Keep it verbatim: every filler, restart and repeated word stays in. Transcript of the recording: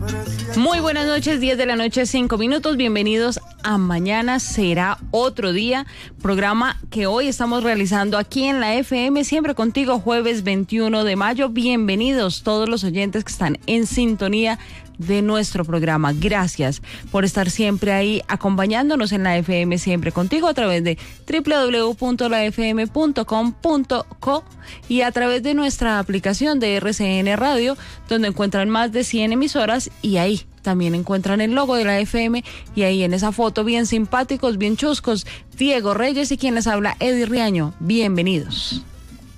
Muy buenas noches, diez de la noche, cinco minutos. Bienvenidos a Mañana Será Otro Día, programa que hoy estamos realizando aquí en la F M, siempre contigo, jueves veintiuno de mayo. Bienvenidos todos los oyentes que están en sintonía de nuestro programa. Gracias por estar siempre ahí acompañándonos en la F M, siempre contigo, a través de doble u doble u doble u punto la f m punto com punto co y a través de nuestra aplicación de R C N Radio, donde encuentran más de cien emisoras, y ahí también encuentran el logo de la F M, y ahí en esa foto bien simpáticos, bien chuscos, Diego Reyes y quien les habla, Eddie Riaño. Bienvenidos.